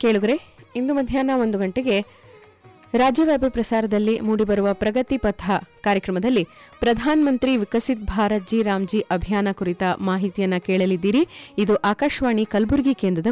ಕೇಳುಗರೆ, ಇಂದು ಮಧ್ಯಾಹ್ನ 1 ಗಂಟೆಗೆ ರಾಜ್ಯವ್ಯಾಪಿ ಪ್ರಸಾರದಲ್ಲಿ ಮೂಡಿಬರುವ ಪ್ರಗತಿ ಪಥ ಕಾರ್ಯಕ್ರಮದಲ್ಲಿ ಪ್ರಧಾನಮಂತ್ರಿ ವಿಕಸಿತ್ ಭಾರತ್ ಜಿ ರಾಮ್ಜಿ ಅಭಿಯಾನ ಕುರಿತ ಮಾಹಿತಿಯನ್ನು ಕೇಳಲಿದ್ದೀರಿ. ಇದು ಆಕಾಶವಾಣಿ ಕಲಬುರಗಿ ಕೇಂದ್ರದ